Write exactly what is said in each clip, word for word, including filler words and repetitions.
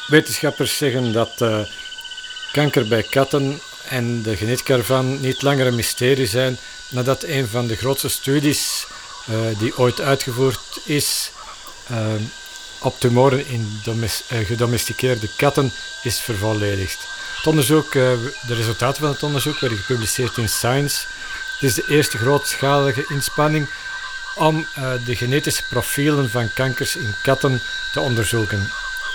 Wetenschappers zeggen dat uh, kanker bij katten en de genetica ervan niet langer een mysterie zijn nadat een van de grootste studies uh, die ooit uitgevoerd is uh, op tumoren in domes- uh, gedomesticeerde katten is vervolledigd. Het onderzoek, uh, de resultaten van het onderzoek werden gepubliceerd in Science. Het is de eerste grootschalige inspanning om uh, de genetische profielen van kankers in katten te onderzoeken.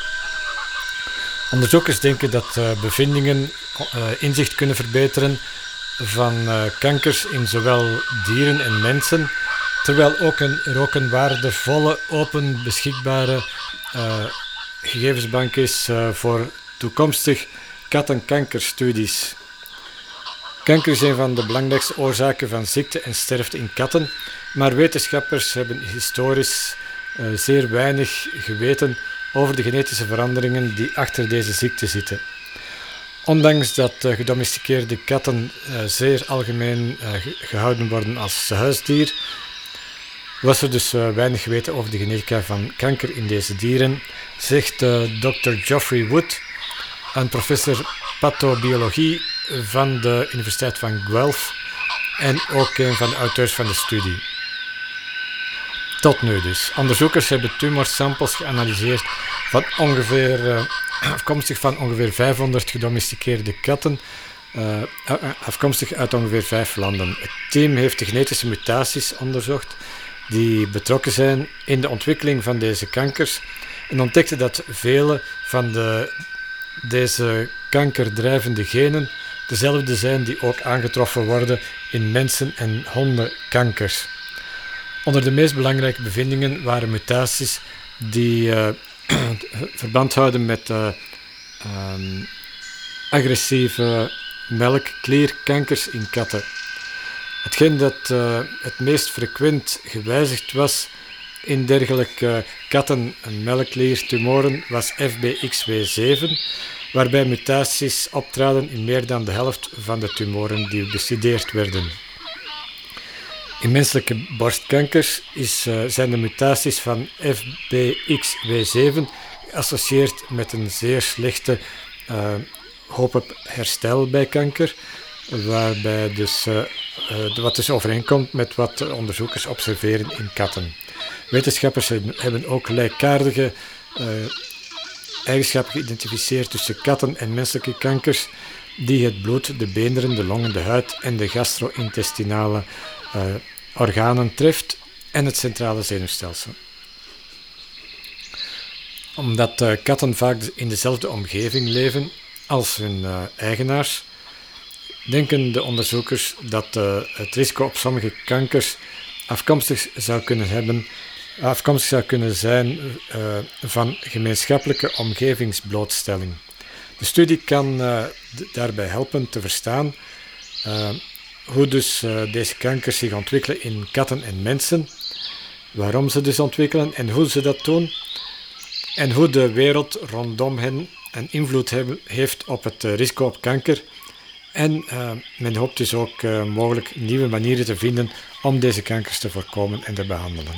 Onderzoekers denken dat uh, bevindingen uh, inzicht kunnen verbeteren van uh, kankers in zowel dieren en mensen, terwijl ook een, er ook een waardevolle, open, beschikbare uh, gegevensbank is uh, voor toekomstig kattenkankerstudies. Kanker is een van de belangrijkste oorzaken van ziekte en sterfte in katten, maar wetenschappers hebben historisch uh, zeer weinig geweten over de genetische veranderingen die achter deze ziekte zitten. Ondanks dat uh, gedomesticeerde katten uh, zeer algemeen uh, gehouden worden als huisdier, was er dus uh, weinig geweten over de genetica van kanker in deze dieren, zegt uh, dokter Geoffrey Wood, een professor pathobiologie van de Universiteit van Guelph en ook een van de auteurs van de studie. Tot nu dus. Onderzoekers hebben tumorsamples geanalyseerd van ongeveer, uh, afkomstig van ongeveer vijfhonderd gedomesticeerde katten, uh, afkomstig uit ongeveer vijf landen. Het team heeft de genetische mutaties onderzocht die betrokken zijn in de ontwikkeling van deze kankers en ontdekte dat vele van de, deze kankerdrijvende genen dezelfde zijn die ook aangetroffen worden in mensen- en hondenkankers. Onder de meest belangrijke bevindingen waren mutaties die uh, verband houden met uh, um, agressieve melkklierkankers in katten. Hetgeen dat uh, het meest frequent gewijzigd was in dergelijke katten- en melkkliertumoren was F B X W zeven, waarbij mutaties optraden in meer dan de helft van de tumoren die bestudeerd werden. In menselijke borstkankers is, uh, zijn de mutaties van F B X W zeven geassocieerd met een zeer slechte uh, hoop op herstel bij kanker, waarbij dus, uh, uh, wat dus overeenkomt met wat de onderzoekers observeren in katten. Wetenschappers hebben ook gelijkaardige uh, eigenschappen geïdentificeerd tussen katten en menselijke kankers, die het bloed, de beenderen, de longen, de huid en de gastro-intestinale uh, organen treft en het centrale zenuwstelsel. Omdat uh, katten vaak in dezelfde omgeving leven als hun uh, eigenaars, denken de onderzoekers dat uh, het risico op sommige kankers afkomstig zou kunnen hebben, afkomstig zou kunnen zijn uh, van gemeenschappelijke omgevingsblootstelling. De studie kan uh, d- daarbij helpen te verstaan uh, hoe dus uh, deze kankers zich ontwikkelen in katten en mensen, waarom ze dus ontwikkelen en hoe ze dat doen, en hoe de wereld rondom hen een invloed hebben, heeft op het uh, risico op kanker. En uh, men hoopt dus ook uh, mogelijk nieuwe manieren te vinden om deze kankers te voorkomen en te behandelen.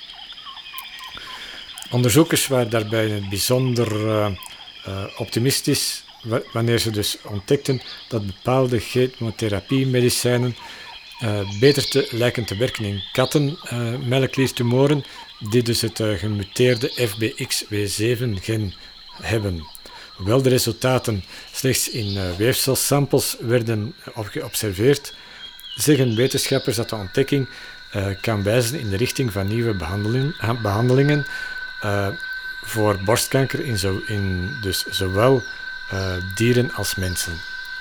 Onderzoekers waren daarbij bijzonder uh, uh, optimistisch wanneer ze dus ontdekten dat bepaalde chemotherapiemedicijnen uh, beter te, lijken te werken in katten, uh, melkkliertumoren, die dus het uh, gemuteerde F B X W zeven gen hebben. Hoewel de resultaten slechts in uh, weefselsamples werden geobserveerd, zeggen wetenschappers dat de ontdekking uh, kan wijzen in de richting van nieuwe behandeling, behandelingen uh, voor borstkanker in, zo, in dus zowel uh, dieren als mensen.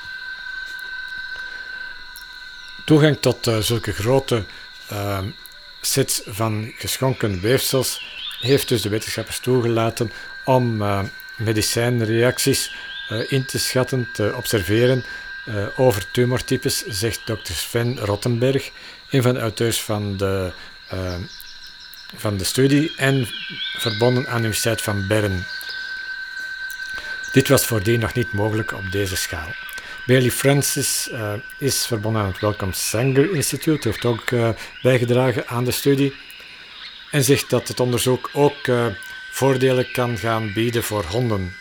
Toegang tot uh, zulke grote uh, sets van geschonken weefsels heeft dus de wetenschappers toegelaten om uh, medicijnreacties uh, in te schatten, te observeren uh, over tumortypes, zegt dokter Sven Rottenberg, een van de auteurs van de, uh, van de studie en verbonden aan de Universiteit van Bern. Dit was voordien nog niet mogelijk op deze schaal. Bailey Francis uh, is verbonden aan het Wellcome Sanger Institute, heeft ook uh, bijgedragen aan de studie en zegt dat het onderzoek ook uh, voordelen kan gaan bieden voor honden.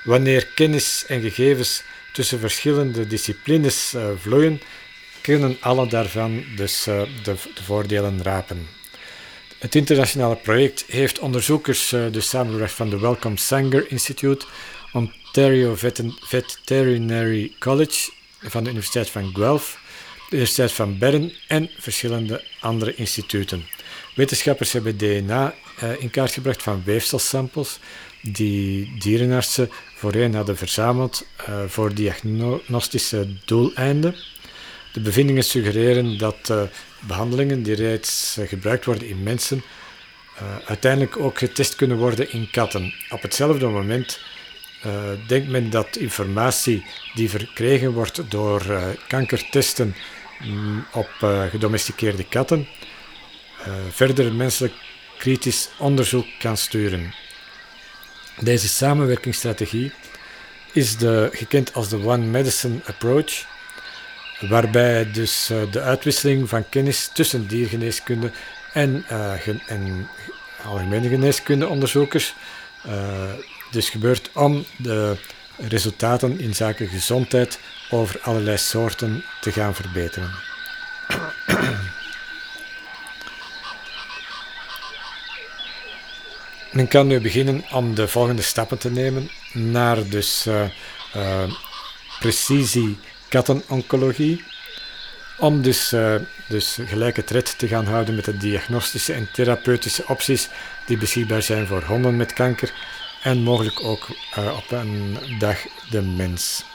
Wanneer kennis en gegevens tussen verschillende disciplines uh, vloeien, kunnen alle daarvan dus uh, de, de voordelen rapen. Het internationale project heeft onderzoekers uh, dus samengebracht van de Wellcome Sanger Institute, Ontario Veterinary College van de Universiteit van Guelph, de Universiteit van Bern en verschillende andere instituten. Wetenschappers hebben D N A uh, in kaart gebracht van weefselsamples die dierenartsen voorheen hadden verzameld uh, voor diagnostische doeleinden. De bevindingen suggereren dat uh, behandelingen die reeds uh, gebruikt worden in mensen uh, uiteindelijk ook getest kunnen worden in katten. Op hetzelfde moment uh, denkt men dat informatie die verkregen wordt door uh, kankertesten mm, op uh, gedomesticeerde katten uh, verder menselijk kritisch onderzoek kan sturen. Deze samenwerkingsstrategie is de, gekend als de One Medicine Approach, waarbij dus uh, de uitwisseling van kennis tussen diergeneeskunde en, uh, gen- en algemene geneeskundeonderzoekers uh, dus gebeurt om de resultaten in zaken gezondheid over allerlei soorten te gaan verbeteren. Men kan nu beginnen om de volgende stappen te nemen naar dus uh, uh, precisie kattenoncologie, om dus, uh, dus gelijke tred te gaan houden met de diagnostische en therapeutische opties die beschikbaar zijn voor honden met kanker en mogelijk ook uh, op een dag de mens.